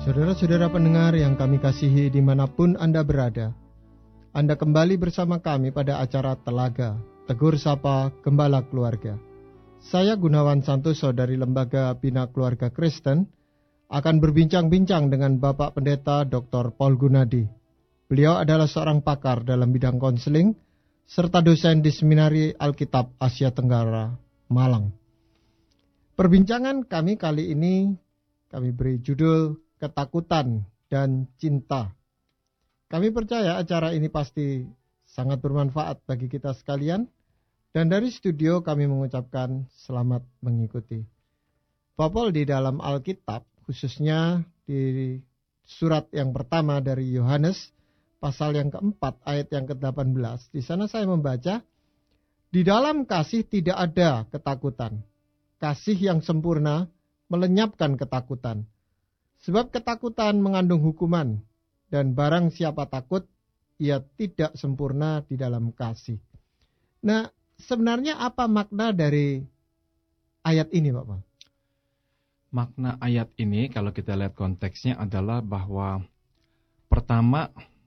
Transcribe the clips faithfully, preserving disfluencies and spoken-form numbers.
Saudara-saudara pendengar yang kami kasihi dimanapun Anda berada, Anda kembali bersama kami pada acara Telaga, Tegur Sapa Gembala Keluarga. Saya Gunawan Santoso dari Lembaga Bina Keluarga Kristen akan berbincang-bincang dengan Bapak Pendeta doktor Paul Gunadi. Beliau adalah seorang pakar dalam bidang konseling, serta dosen di Seminari Alkitab Asia Tenggara, Malang. Perbincangan kami kali ini, kami beri judul Ketakutan dan Cinta. Kami percaya acara ini pasti sangat bermanfaat bagi kita sekalian, dan dari studio kami mengucapkan selamat mengikuti. Pak Paul, di dalam Alkitab, khususnya di surat yang pertama dari Yohanes, pasal yang keempat, ayat yang kedelapan belas, di sana saya membaca, di dalam kasih tidak ada ketakutan. Kasih yang sempurna melenyapkan ketakutan. Sebab ketakutan mengandung hukuman, dan barang siapa takut, ia tidak sempurna di dalam kasih. Nah, sebenarnya apa makna dari ayat ini, Pak Paul? Makna ayat ini, kalau kita lihat konteksnya adalah bahwa pertama,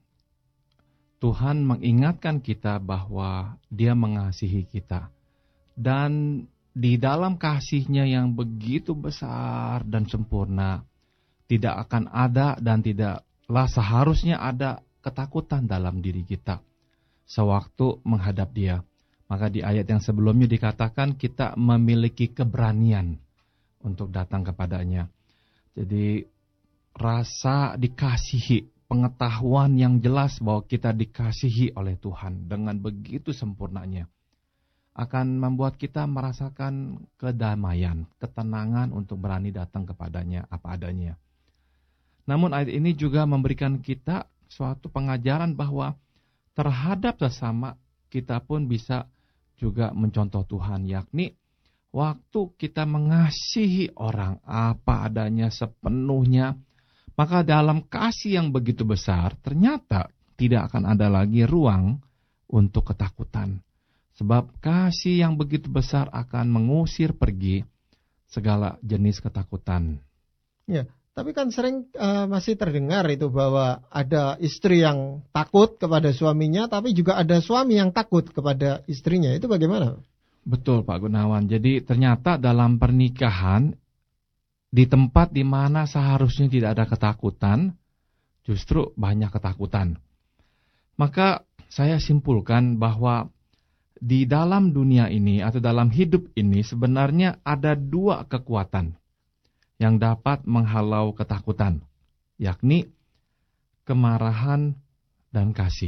Tuhan mengingatkan kita bahwa Dia mengasihi kita. Dan di dalam kasih-Nya yang begitu besar dan sempurna, tidak akan ada dan tidaklah seharusnya ada ketakutan dalam diri kita sewaktu menghadap Dia. Maka di ayat yang sebelumnya dikatakan kita memiliki keberanian untuk datang kepadanya. Jadi rasa dikasihi, pengetahuan yang jelas bahwa kita dikasihi oleh Tuhan dengan begitu sempurnanya akan membuat kita merasakan kedamaian, ketenangan untuk berani datang kepadanya apa adanya. Namun ayat ini juga memberikan kita suatu pengajaran bahwa terhadap sesama kita pun bisa juga mencontoh Tuhan, yakni waktu kita mengasihi orang apa adanya sepenuhnya, maka dalam kasih yang begitu besar ternyata tidak akan ada lagi ruang untuk ketakutan. Sebab kasih yang begitu besar akan mengusir pergi segala jenis ketakutan. Ya. Tapi kan sering uh, masih terdengar itu bahwa ada istri yang takut kepada suaminya, tapi juga ada suami yang takut kepada istrinya. Itu bagaimana? Betul, Pak Gunawan. Jadi ternyata dalam pernikahan, di tempat di mana seharusnya tidak ada ketakutan, justru banyak ketakutan. Maka saya simpulkan bahwa di dalam dunia ini atau dalam hidup ini sebenarnya ada dua kekuatan yang dapat menghalau ketakutan, yakni kemarahan dan kasih.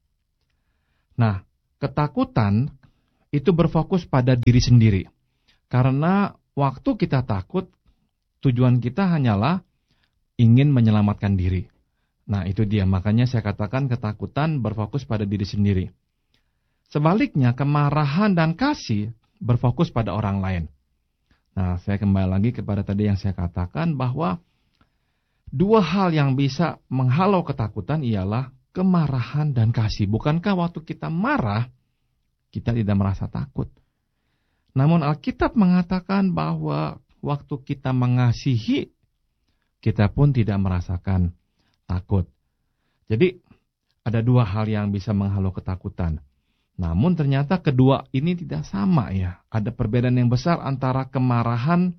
Nah, ketakutan itu berfokus pada diri sendiri. Karena waktu kita takut, tujuan kita hanyalah ingin menyelamatkan diri. Nah, itu dia. Makanya saya katakan ketakutan berfokus pada diri sendiri. Sebaliknya, kemarahan dan kasih berfokus pada orang lain. Nah, saya kembali lagi kepada tadi yang saya katakan bahwa dua hal yang bisa menghalau ketakutan ialah kemarahan dan kasih. Bukankah waktu kita marah, kita tidak merasa takut? Namun Alkitab mengatakan bahwa waktu kita mengasihi, kita pun tidak merasakan takut. Jadi, ada dua hal yang bisa menghalau ketakutan. Namun ternyata kedua ini tidak sama ya. Ada perbedaan yang besar antara kemarahan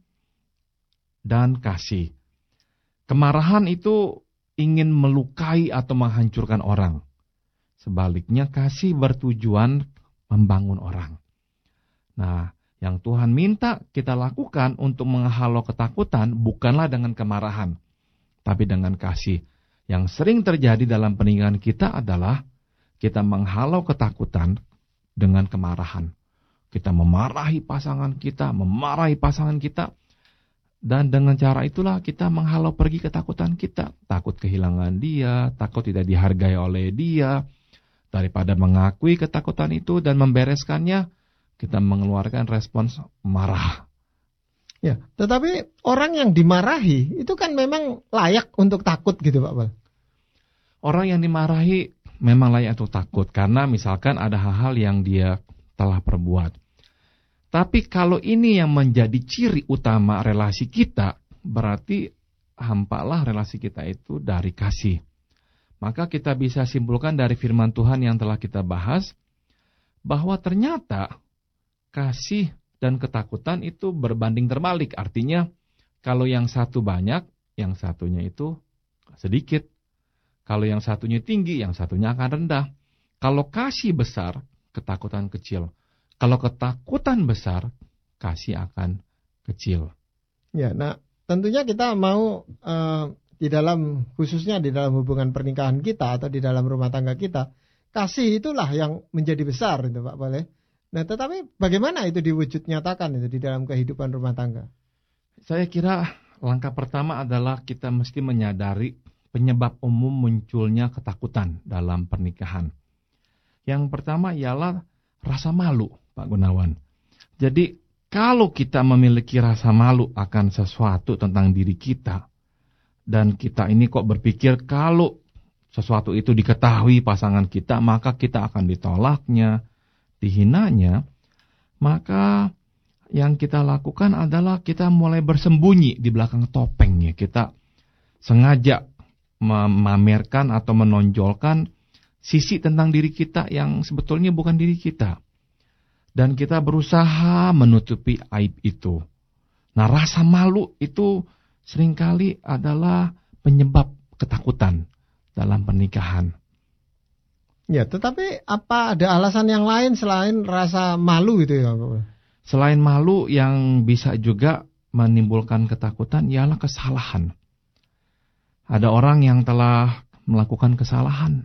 dan kasih. Kemarahan itu ingin melukai atau menghancurkan orang. Sebaliknya kasih bertujuan membangun orang. Nah, yang Tuhan minta kita lakukan untuk menghalau ketakutan bukanlah dengan kemarahan, tapi dengan kasih. Yang sering terjadi dalam pernikahan kita adalah kita menghalau ketakutan dengan kemarahan. Kita memarahi pasangan kita, memarahi pasangan kita. Dan dengan cara itulah kita menghalau pergi ketakutan kita. Takut kehilangan dia, takut tidak dihargai oleh dia. Daripada mengakui ketakutan itu dan membereskannya, kita mengeluarkan respons marah. Ya, tetapi orang yang dimarahi itu kan memang layak untuk takut gitu, Pak Paul. Orang yang dimarahi memang layak untuk takut karena misalkan ada hal-hal yang dia telah perbuat. Tapi kalau ini yang menjadi ciri utama relasi kita, berarti hampalah relasi kita itu dari kasih. Maka kita bisa simpulkan dari firman Tuhan yang telah kita bahas, bahwa ternyata kasih dan ketakutan itu berbanding terbalik. Artinya, kalau yang satu banyak, yang satunya itu sedikit. Kalau yang satunya tinggi, yang satunya akan rendah. Kalau kasih besar, ketakutan kecil. Kalau ketakutan besar, kasih akan kecil. Ya, nah tentunya kita mau uh, di dalam, khususnya di dalam hubungan pernikahan kita atau di dalam rumah tangga kita, kasih itulah yang menjadi besar itu Pak Boleh. Nah tetapi bagaimana itu diwujud nyatakan itu di dalam kehidupan rumah tangga? Saya kira langkah pertama adalah kita mesti menyadari penyebab umum munculnya ketakutan dalam pernikahan. Yang pertama ialah rasa malu, Pak Gunawan. Jadi kalau kita memiliki rasa malu akan sesuatu tentang diri kita, dan kita ini kok berpikir kalau sesuatu itu diketahui pasangan kita, maka kita akan ditolaknya, dihinanya, maka yang kita lakukan adalah kita mulai bersembunyi di belakang topengnya. Kita sengaja memamerkan atau menonjolkan sisi tentang diri kita yang sebetulnya bukan diri kita. Dan kita berusaha menutupi aib itu. Nah, rasa malu itu seringkali adalah penyebab ketakutan dalam pernikahan. Ya, tetapi apa ada alasan yang lain selain rasa malu itu ya Pak? Selain malu, yang bisa juga menimbulkan ketakutan ialah kesalahan. Ada orang yang telah melakukan kesalahan,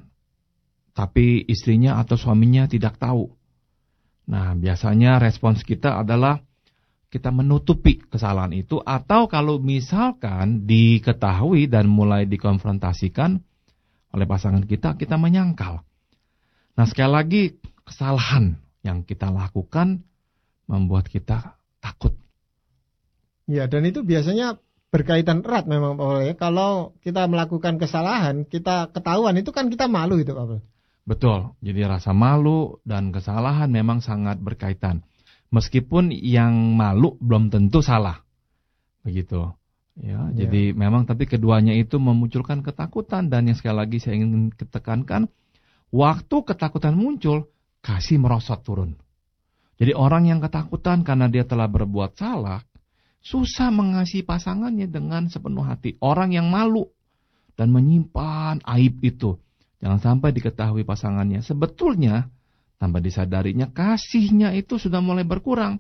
tapi istrinya atau suaminya tidak tahu. Nah, biasanya respons kita adalah kita menutupi kesalahan itu, atau kalau misalkan diketahui dan mulai dikonfrontasikan oleh pasangan kita, kita menyangkal. Nah, sekali lagi, kesalahan yang kita lakukan membuat kita takut. Ya, dan itu biasanya berkaitan erat memang Pak Paul ya. Kalau kita melakukan kesalahan, kita ketahuan, itu kan kita malu itu Pak Paul. Betul, jadi rasa malu dan kesalahan memang sangat berkaitan. Meskipun yang malu belum tentu salah. Begitu. Ya, ya. Jadi memang tapi keduanya itu memunculkan ketakutan, dan yang sekali lagi saya ingin tekankan, waktu ketakutan muncul, kasih merosot turun. Jadi orang yang ketakutan karena dia telah berbuat salah, susah mengasihi pasangannya dengan sepenuh hati. Orang yang malu dan menyimpan aib itu, jangan sampai diketahui pasangannya. Sebetulnya, tanpa disadarinya, kasihnya itu sudah mulai berkurang.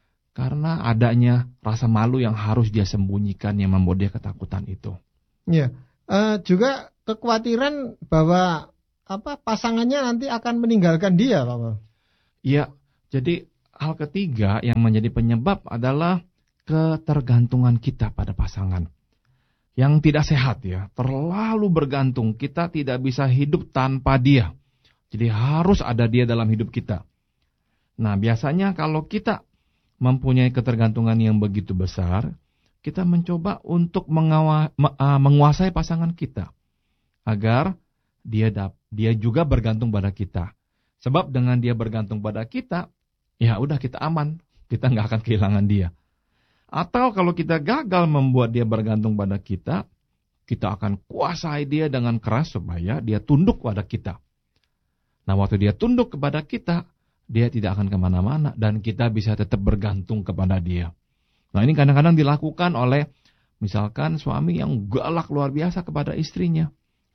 Karena adanya rasa malu yang harus dia sembunyikan yang membuat dia ketakutan itu. Ya, uh, juga kekhawatiran bahwa apa pasangannya nanti akan meninggalkan dia, Pak. Iya, jadi hal ketiga yang menjadi penyebab adalah ketergantungan kita pada pasangan. Yang tidak sehat ya, terlalu bergantung, kita tidak bisa hidup tanpa dia. Jadi harus ada dia dalam hidup kita. Nah, biasanya kalau kita mempunyai ketergantungan yang begitu besar, kita mencoba untuk mengawa, menguasai pasangan kita agar dia dap, dia juga bergantung pada kita. Sebab dengan dia bergantung pada kita, ya udah kita aman, kita nggak akan kehilangan dia. Atau kalau kita gagal membuat dia bergantung pada kita, kita akan kuasai dia dengan keras supaya dia tunduk pada kita. Nah, waktu dia tunduk kepada kita, dia tidak akan kemana-mana dan kita bisa tetap bergantung kepada dia. Nah, ini kadang-kadang dilakukan oleh misalkan suami yang galak luar biasa kepada istrinya.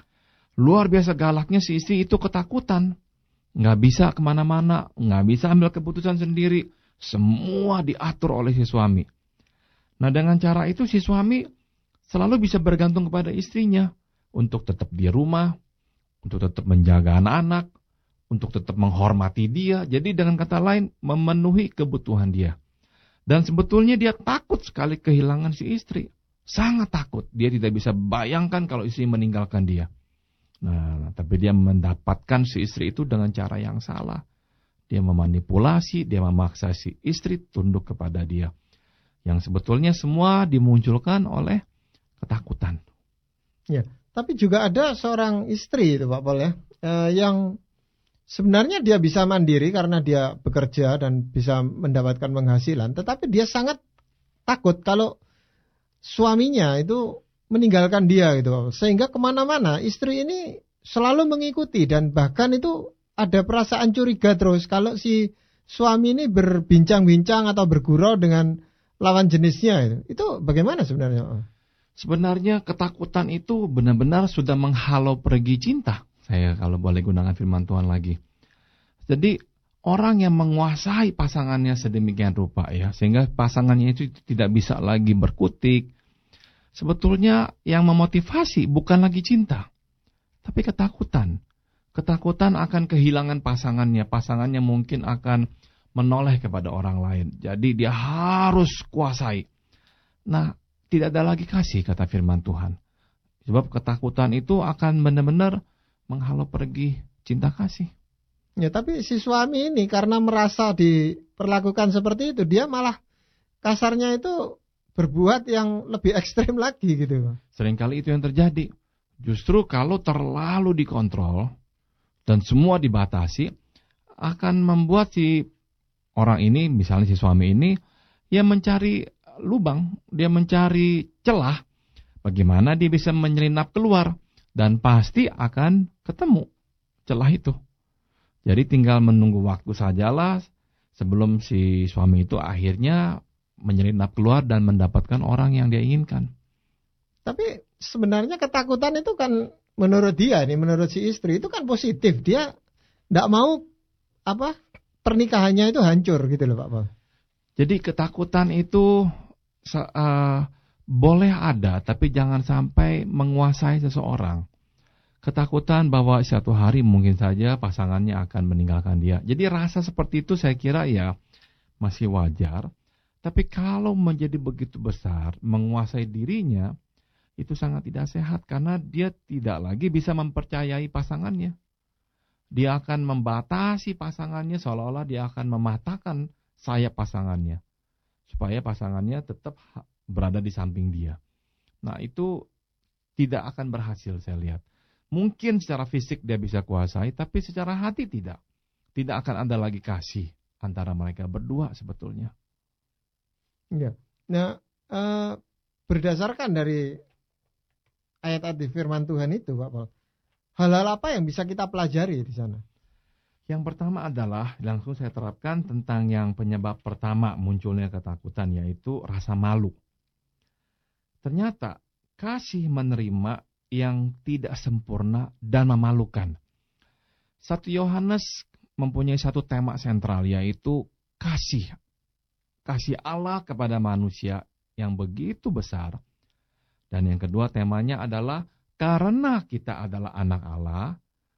Luar biasa galaknya si istri itu ketakutan. Nggak bisa kemana-mana, nggak bisa ambil keputusan sendiri. Semua diatur oleh si suami. Nah, dengan cara itu si suami selalu bisa bergantung kepada istrinya untuk tetap di rumah, untuk tetap menjaga anak-anak, untuk tetap menghormati dia. Jadi dengan kata lain, memenuhi kebutuhan dia. Dan sebetulnya dia takut sekali kehilangan si istri. Sangat takut. Dia tidak bisa bayangkan kalau istri meninggalkan dia. Nah, tapi dia mendapatkan si istri itu dengan cara yang salah. Dia memanipulasi, dia memaksa si istri tunduk kepada dia. Yang sebetulnya semua dimunculkan oleh ketakutan. Ya, tapi juga ada seorang istri itu Pak Paul ya, eh, yang sebenarnya dia bisa mandiri karena dia bekerja dan bisa mendapatkan penghasilan, tetapi dia sangat takut kalau suaminya itu meninggalkan dia gitu, Pak Paul. Sehingga kemana-mana istri ini selalu mengikuti dan bahkan itu ada perasaan curiga terus kalau si suami ini berbincang-bincang atau bergurau dengan lawan jenisnya itu. Itu bagaimana sebenarnya? Sebenarnya ketakutan itu benar-benar sudah menghalau pergi cinta. Saya kalau boleh gunakan firman Tuhan lagi. Jadi orang yang menguasai pasangannya sedemikian rupa ya, sehingga pasangannya itu tidak bisa lagi berkutik. Sebetulnya yang memotivasi bukan lagi cinta, tapi ketakutan. Ketakutan akan kehilangan pasangannya. Pasangannya mungkin akan menoleh kepada orang lain. Jadi dia harus kuasai. Nah, tidak ada lagi kasih, kata firman Tuhan. Sebab ketakutan itu akan benar-benar menghalau pergi cinta kasih. Ya, tapi si suami ini karena merasa diperlakukan seperti itu, dia malah kasarnya itu berbuat yang lebih ekstrem lagi gitu. Seringkali itu yang terjadi. Justru kalau terlalu dikontrol dan semua dibatasi, akan membuat si orang ini, misalnya si suami ini, ya mencari lubang, dia mencari celah, bagaimana dia bisa menyelinap keluar, dan pasti akan ketemu celah itu. Jadi tinggal menunggu waktu sajalah sebelum si suami itu akhirnya menyelinap keluar dan mendapatkan orang yang dia inginkan. Tapi sebenarnya ketakutan itu kan menurut dia, nih menurut si istri itu kan positif. Dia tidak mau apa pernikahannya itu hancur gitu loh Pak Paul. Jadi ketakutan itu uh, boleh ada, tapi jangan sampai menguasai seseorang. Ketakutan bahwa suatu hari mungkin saja pasangannya akan meninggalkan dia. Jadi rasa seperti itu saya kira ya masih wajar. Tapi kalau menjadi begitu besar, menguasai dirinya, itu sangat tidak sehat karena dia tidak lagi bisa mempercayai pasangannya. Dia akan membatasi pasangannya seolah-olah dia akan mematahkan sayap pasangannya. Supaya pasangannya tetap berada di samping dia. Nah itu tidak akan berhasil saya lihat. Mungkin secara fisik dia bisa kuasai, tapi secara hati tidak. Tidak akan ada lagi kasih antara mereka berdua sebetulnya. Ya. Nah eh, berdasarkan dari ayat-ayat di firman Tuhan itu, Pak Paul, hal-hal apa yang bisa kita pelajari di sana? Yang pertama adalah, langsung saya terapkan tentang yang penyebab pertama munculnya ketakutan, yaitu rasa malu. Ternyata kasih menerima yang tidak sempurna dan memalukan. satu Yohanes mempunyai satu tema sentral, yaitu kasih. Kasih Allah kepada manusia yang begitu besar. Dan yang kedua temanya adalah karena kita adalah anak Allah,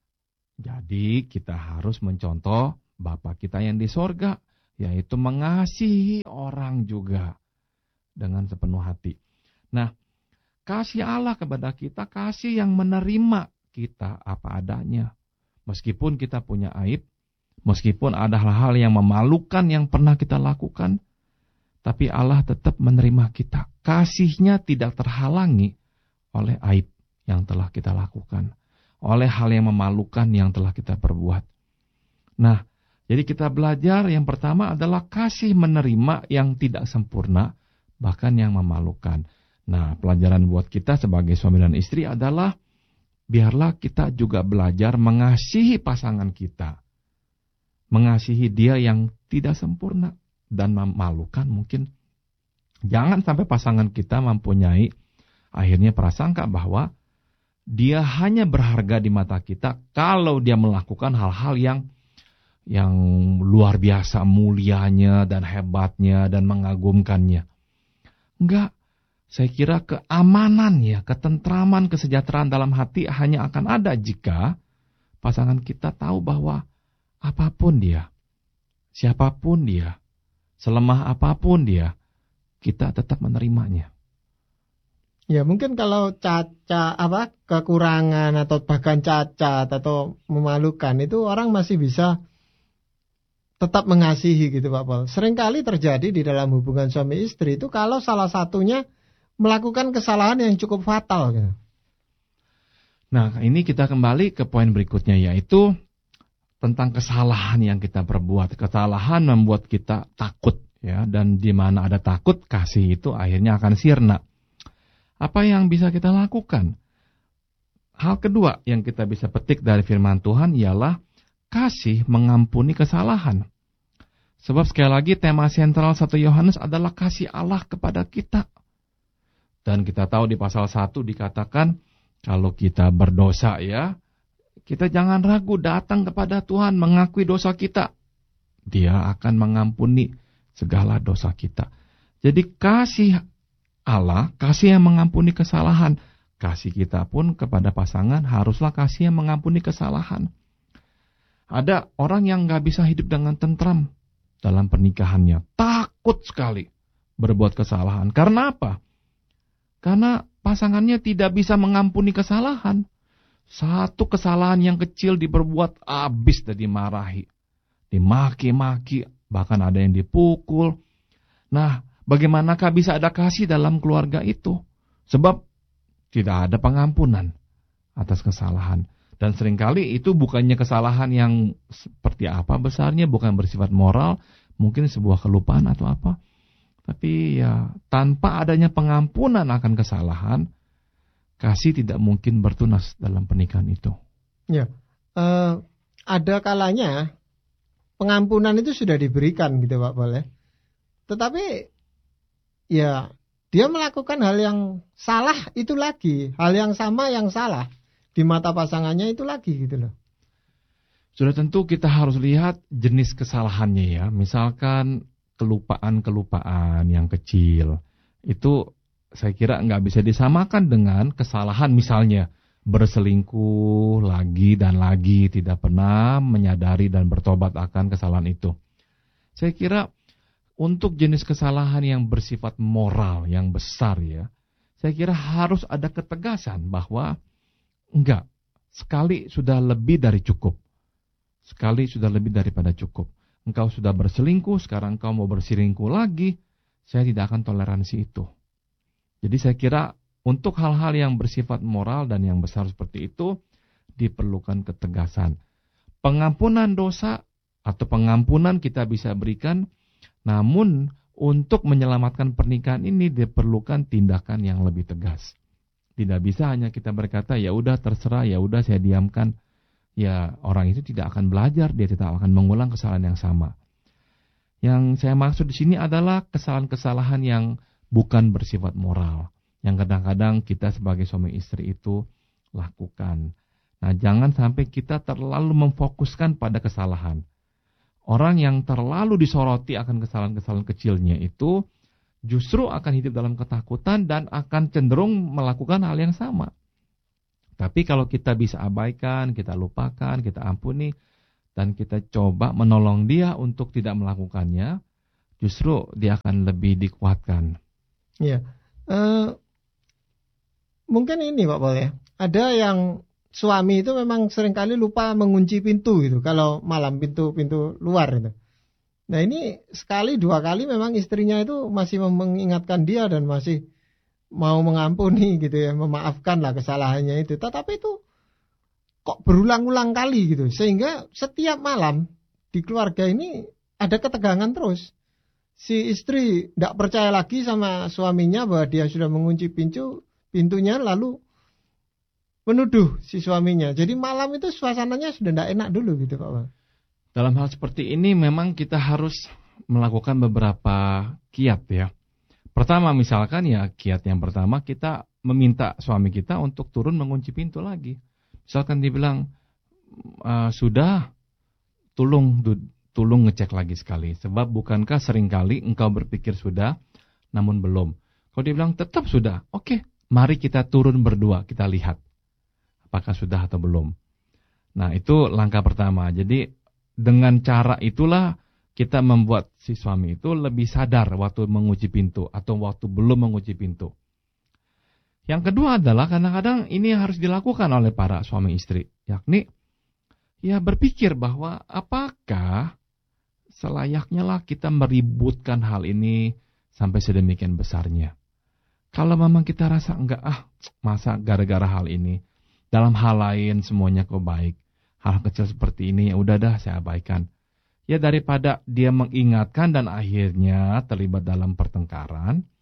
jadi kita harus mencontoh Bapa kita yang di sorga, yaitu mengasihi orang juga dengan sepenuh hati. Nah, kasih Allah kepada kita, kasih yang menerima kita apa adanya. Meskipun kita punya aib, meskipun ada hal-hal yang memalukan yang pernah kita lakukan, tapi Allah tetap menerima kita. Kasihnya tidak terhalangi oleh aib yang telah kita lakukan. Oleh hal yang memalukan yang telah kita perbuat. Nah, jadi kita belajar yang pertama adalah kasih menerima yang tidak sempurna, bahkan yang memalukan. Nah, pelajaran buat kita sebagai suami dan istri adalah, biarlah kita juga belajar mengasihi pasangan kita. Mengasihi dia yang tidak sempurna dan memalukan mungkin. Jangan sampai pasangan kita mempunyai akhirnya prasangka bahwa dia hanya berharga di mata kita kalau dia melakukan hal-hal yang yang luar biasa mulianya dan hebatnya dan mengagumkannya. Enggak, saya kira keamanannya, ketentraman, kesejahteraan dalam hati hanya akan ada jika pasangan kita tahu bahwa apapun dia, siapapun dia, selemah apapun dia, kita tetap menerimanya. Ya mungkin kalau cacat apa kekurangan atau bahkan cacat atau memalukan itu orang masih bisa tetap mengasihi gitu Pak Paul. Seringkali terjadi di dalam hubungan suami istri itu kalau salah satunya melakukan kesalahan yang cukup fatal gitu. Nah, ini kita kembali ke poin berikutnya, yaitu tentang kesalahan yang kita perbuat. Kesalahan membuat kita takut, ya, dan di mana ada takut, kasih itu akhirnya akan sirna. Apa yang bisa kita lakukan? Hal kedua yang kita bisa petik dari firman Tuhan ialah kasih mengampuni kesalahan. Sebab sekali lagi tema sentral satu Yohanes adalah kasih Allah kepada kita. Dan kita tahu di pasal satu dikatakan kalau kita berdosa ya, kita jangan ragu datang kepada Tuhan mengakui dosa kita. Dia akan mengampuni segala dosa kita. Jadi kasih Allah, kasih yang mengampuni kesalahan. Kasih kita pun kepada pasangan haruslah kasih yang mengampuni kesalahan. Ada orang yang gak bisa hidup dengan tentram dalam pernikahannya. Takut sekali berbuat kesalahan. Karena apa? Karena pasangannya tidak bisa mengampuni kesalahan. Satu kesalahan yang kecil diperbuat habis dan dimarahi. Dimaki-maki, bahkan ada yang dipukul. Nah, bagaimanakah bisa ada kasih dalam keluarga itu? Sebab tidak ada pengampunan atas kesalahan. Dan seringkali itu bukannya kesalahan yang seperti apa besarnya, bukan bersifat moral, mungkin sebuah kelupaan atau apa. Tapi ya tanpa adanya pengampunan akan kesalahan, kasih tidak mungkin bertunas dalam pernikahan itu. Ya, eh, ada kalanya pengampunan itu sudah diberikan gitu Pak Boleh. Tetapi ya dia melakukan hal yang salah itu lagi, hal yang sama yang salah di mata pasangannya itu lagi gitu loh. Sudah tentu kita harus lihat jenis kesalahannya ya. Misalkan kelupaan-kelupaan yang kecil, itu saya kira nggak bisa disamakan dengan kesalahan misalnya berselingkuh lagi dan lagi, tidak pernah menyadari dan bertobat akan kesalahan itu. Saya kira untuk jenis kesalahan yang bersifat moral yang besar ya, saya kira harus ada ketegasan bahwa enggak, sekali sudah lebih dari cukup. Sekali sudah lebih daripada cukup. Engkau sudah berselingkuh, sekarang engkau mau berselingkuh lagi, saya tidak akan toleransi itu. Jadi saya kira untuk hal-hal yang bersifat moral dan yang besar seperti itu, diperlukan ketegasan. Pengampunan dosa atau pengampunan kita bisa berikan, namun untuk menyelamatkan pernikahan ini diperlukan tindakan yang lebih tegas. Tidak bisa hanya kita berkata, ya udah terserah, ya udah saya diamkan. Ya orang itu tidak akan belajar, dia tidak akan mengulang kesalahan yang sama. Yang saya maksud di sini adalah kesalahan-kesalahan yang bukan bersifat moral, yang kadang-kadang kita sebagai suami istri itu lakukan. Nah, jangan sampai kita terlalu memfokuskan pada kesalahan. Orang yang terlalu disoroti akan kesalahan-kesalahan kecilnya itu justru akan hidup dalam ketakutan dan akan cenderung melakukan hal yang sama. Tapi kalau kita bisa abaikan, kita lupakan, kita ampuni, dan kita coba menolong dia untuk tidak melakukannya, justru dia akan lebih dikuatkan. Iya, uh, mungkin ini Pak Pol ya, ada yang suami itu memang seringkali lupa mengunci pintu gitu, kalau malam pintu-pintu luar itu. Nah ini sekali dua kali memang istrinya itu masih mengingatkan dia dan masih mau mengampuni gitu ya, memaafkan lah kesalahannya itu. Tetapi itu kok berulang-ulang kali gitu, sehingga setiap malam di keluarga ini ada ketegangan terus. Si istri tidak percaya lagi sama suaminya bahwa dia sudah mengunci pintu pintunya, lalu menuduh si suaminya. Jadi malam itu suasananya sudah tidak enak dulu gitu Pak. Dalam hal seperti ini memang kita harus melakukan beberapa kiat ya. Pertama misalkan ya kiat yang pertama kita meminta suami kita untuk turun mengunci pintu lagi. Misalkan dibilang e, sudah, tolong tolong ngecek lagi sekali. Sebab bukankah seringkali engkau berpikir sudah, namun belum. Kalau dia bilang tetap sudah, oke, mari kita turun berdua, kita lihat apakah sudah atau belum. Nah itu langkah pertama. Jadi dengan cara itulah kita membuat si suami itu lebih sadar waktu mengunci pintu atau waktu belum mengunci pintu. Yang kedua adalah kadang-kadang ini harus dilakukan oleh para suami istri, yakni ya berpikir bahwa apakah selayaknya lah kita meributkan hal ini sampai sedemikian besarnya. Kalau memang kita rasa enggak, ah masa gara-gara hal ini, dalam hal lain semuanya kok baik, hal kecil seperti ini ya udah dah saya abaikan. Ya daripada dia mengingatkan dan akhirnya terlibat dalam pertengkaran,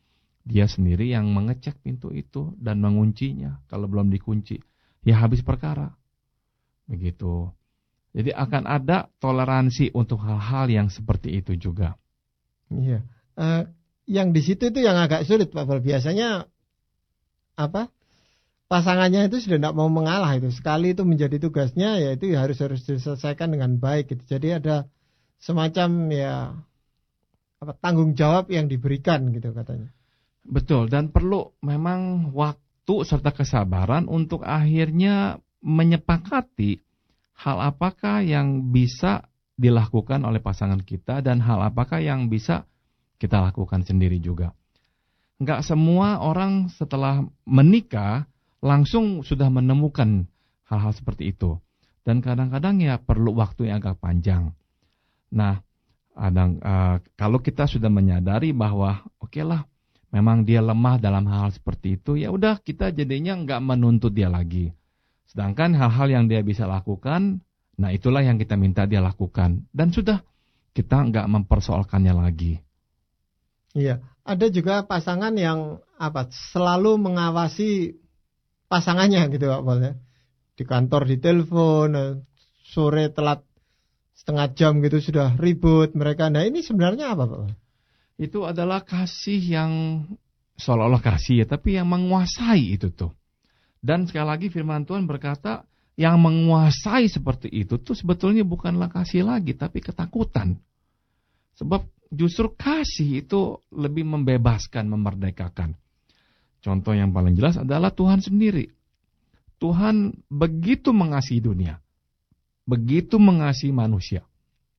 dia sendiri yang mengecek pintu itu dan menguncinya. Kalau belum dikunci, ya habis perkara. Begitu. Jadi akan ada toleransi untuk hal-hal yang seperti itu juga. Iya. Uh, yang di situ itu yang agak sulit, Pak Bal. Biasanya apa? Pasangannya itu sudah tidak mau mengalah itu. Sekali itu menjadi tugasnya, ya itu harus harus diselesaikan dengan baik gitu. Jadi ada semacam ya apa tanggung jawab yang diberikan gitu katanya. Betul, dan perlu memang waktu serta kesabaran untuk akhirnya menyepakati hal apakah yang bisa dilakukan oleh pasangan kita dan hal apakah yang bisa kita lakukan sendiri juga. Enggak semua orang setelah menikah langsung sudah menemukan hal-hal seperti itu. Dan kadang-kadang ya perlu waktu yang agak panjang. Nah, kadang, uh, kalau kita sudah menyadari bahwa oke lah, memang dia lemah dalam hal seperti itu, ya udah kita jadinya enggak menuntut dia lagi. Sedangkan hal-hal yang dia bisa lakukan, nah itulah yang kita minta dia lakukan. Dan sudah, kita enggak mempersoalkannya lagi. Iya, ada juga pasangan yang apa selalu mengawasi pasangannya gitu Pak Pol ya. Di kantor ditelepon, sore telat setengah jam gitu sudah ribut mereka. Nah ini sebenarnya apa Pak? Itu adalah kasih yang seolah-olah kasih ya, tapi yang menguasai itu tuh. Dan sekali lagi firman Tuhan berkata, yang menguasai seperti itu tuh sebetulnya bukanlah kasih lagi, tapi ketakutan. Sebab justru kasih itu lebih membebaskan, memerdekakan. Contoh yang paling jelas adalah Tuhan sendiri. Tuhan begitu mengasihi dunia, begitu mengasihi manusia.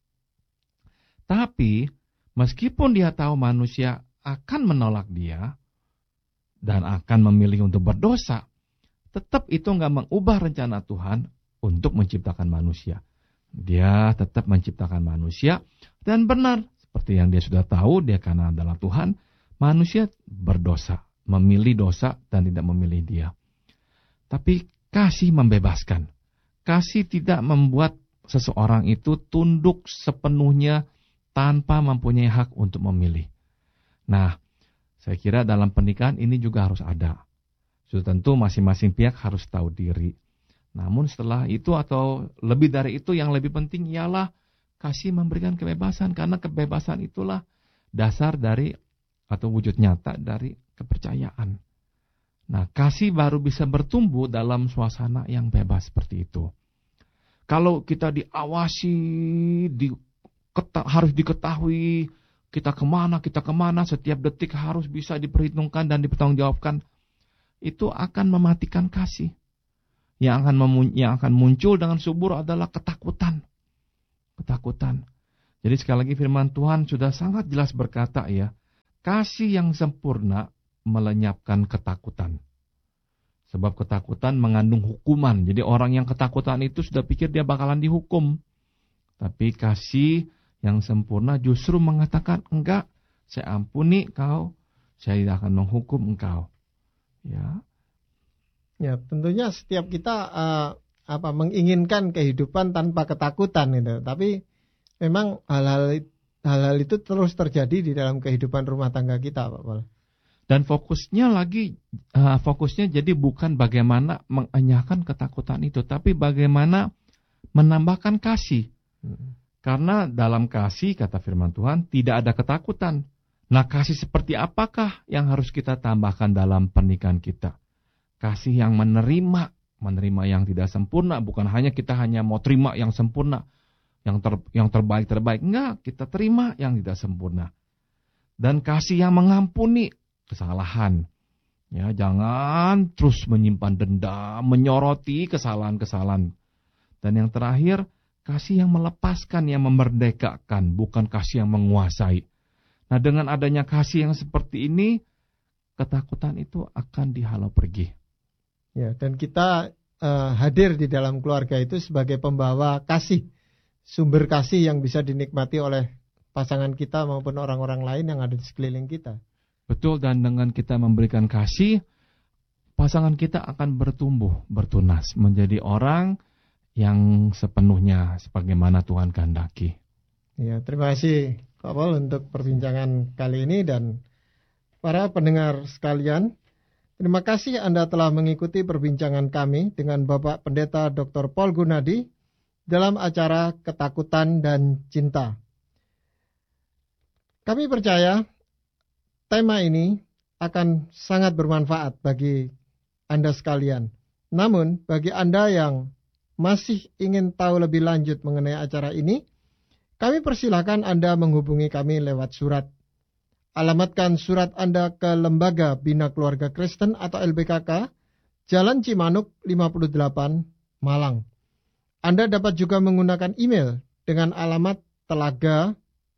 Tapi meskipun dia tahu manusia akan menolak dia dan akan memilih untuk berdosa, tetap itu nggak mengubah rencana Tuhan untuk menciptakan manusia. Dia tetap menciptakan manusia dan benar seperti yang dia sudah tahu, dia karena adalah Tuhan, manusia berdosa, memilih dosa dan tidak memilih dia. Tapi kasih membebaskan. Kasih tidak membuat seseorang itu tunduk sepenuhnya tanpa mempunyai hak untuk memilih. Nah, saya kira dalam pernikahan ini juga harus ada. Sudah tentu masing-masing pihak harus tahu diri. Namun setelah itu atau lebih dari itu yang lebih penting ialah kasih memberikan kebebasan. Karena kebebasan itulah dasar dari atau wujud nyata dari kepercayaan. Nah, kasih baru bisa bertumbuh dalam suasana yang bebas seperti itu. Kalau kita diawasi, di, keta, harus diketahui, kita kemana, kita kemana, setiap detik harus bisa diperhitungkan dan dipertanggungjawabkan, itu akan mematikan kasih. Yang akan, memun- yang akan muncul dengan subur adalah ketakutan. Ketakutan. Jadi sekali lagi firman Tuhan sudah sangat jelas berkata ya, kasih yang sempurna melenyapkan ketakutan. Sebab ketakutan mengandung hukuman. Jadi orang yang ketakutan itu sudah pikir dia bakalan dihukum. Tapi kasih yang sempurna justru mengatakan, enggak, saya ampuni kau, saya tidak akan menghukum engkau. Ya, ya tentunya setiap kita uh, apa menginginkan kehidupan tanpa ketakutan gitu. Tapi memang hal-hal hal-hal itu terus terjadi di dalam kehidupan rumah tangga kita, Pak Pol. Dan fokusnya lagi, uh, fokusnya jadi bukan bagaimana mengenyahkan ketakutan itu, tapi bagaimana menambahkan kasih. Hmm. Karena dalam kasih, kata firman Tuhan, tidak ada ketakutan. Nah, kasih seperti apakah yang harus kita tambahkan dalam pernikahan kita? Kasih yang menerima, menerima yang tidak sempurna, bukan hanya kita hanya mau terima yang sempurna, yang ter, yang terbaik-terbaik. Enggak, kita terima yang tidak sempurna. Dan kasih yang mengampuni kesalahan. Ya, jangan terus menyimpan dendam, menyoroti kesalahan-kesalahan. Dan yang terakhir, kasih yang melepaskan, yang memerdekakan, bukan kasih yang menguasai. Nah, dengan adanya kasih yang seperti ini, ketakutan itu akan dihalau pergi. Ya, dan kita uh, hadir di dalam keluarga itu sebagai pembawa kasih, sumber kasih yang bisa dinikmati oleh pasangan kita maupun orang-orang lain yang ada di sekeliling kita. Betul, dan dengan kita memberikan kasih, pasangan kita akan bertumbuh, bertunas, menjadi orang yang sepenuhnya sebagaimana Tuhan kehendaki. Ya, terima kasih Pak Pol untuk perbincangan kali ini, dan para pendengar sekalian, terima kasih Anda telah mengikuti perbincangan kami dengan Bapak Pendeta doktor Paul Gunadi dalam acara Ketakutan dan Cinta. Kami percaya tema ini akan sangat bermanfaat bagi Anda sekalian. Namun, bagi Anda yang masih ingin tahu lebih lanjut mengenai acara ini, kami persilakan Anda menghubungi kami lewat surat. Alamatkan surat Anda ke Lembaga Bina Keluarga Kristen atau L B K K, Jalan Cimanuk lima puluh delapan, Malang. Anda dapat juga menggunakan email dengan alamat telaga.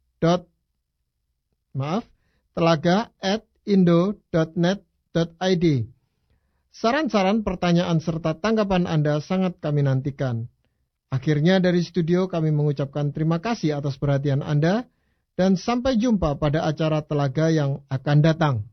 Maaf, telaga at indo dot net dot i d. Saran-saran, pertanyaan, serta tanggapan Anda sangat kami nantikan. Akhirnya dari studio kami mengucapkan terima kasih atas perhatian Anda dan sampai jumpa pada acara Telaga yang akan datang.